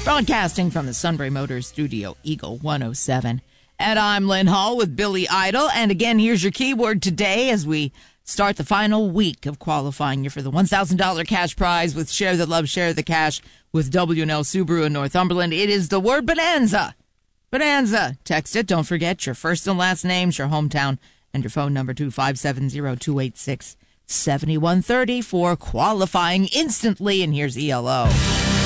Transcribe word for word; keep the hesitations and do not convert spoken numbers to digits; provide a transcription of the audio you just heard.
Broadcasting from the Sunbury Motors Studio, Eagle one oh seven. And I'm Lynn Hall with Billy Idol. And again, here's your keyword today as we start the final week of qualifying you for the one thousand dollars cash prize with Share the Love, Share the Cash with W and L Subaru in Northumberland. It is the word bonanza. Bonanza. Text it. Don't forget your first and last names, your hometown, and your phone number to five seven zero, two eight six, seven one three zero for qualifying instantly. And here's E L O.